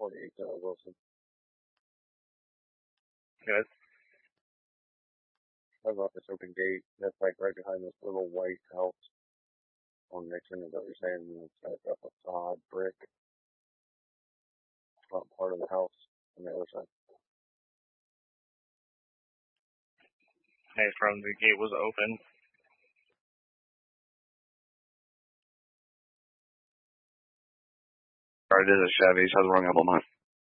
48 Wilson. Good. I love this open gate. That's like right behind this little white house on Nixon. Is what you're saying? It's like a facade brick. Front part of the house on the other side. Hey, from the gate was open. Or it is a Chevy, so I was wrong emblem on it.